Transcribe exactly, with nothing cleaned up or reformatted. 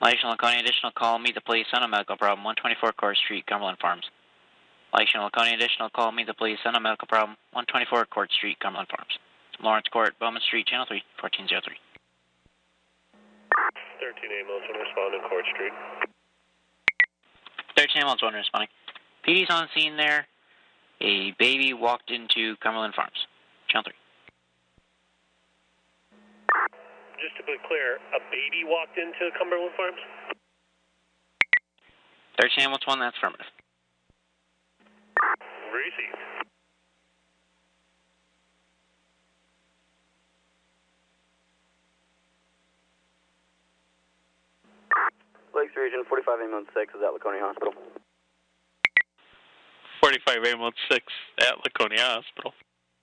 Lakeland, Laconia, additional call, meet the police on a medical problem, one twenty-four Court Street, Cumberland Farms. Lakeland, Laconia, additional call, meet the police on a medical problem, one twenty-four Court Street, Cumberland Farms. Lawrence Court, Bowman Street, Channel three, fourteen oh three. thirteen ambulance, one responding, Court Street. thirteen ambulance, one responding. P D's on scene there. A baby walked into Cumberland Farms. Channel three. Just to be clear, a baby walked into Cumberland Farms? thirteen ambulance, one, that's affirmative. Received. Lakes Region, forty-five ambulance six is at Laconia Hospital. forty-five ambulance six at Laconia Hospital.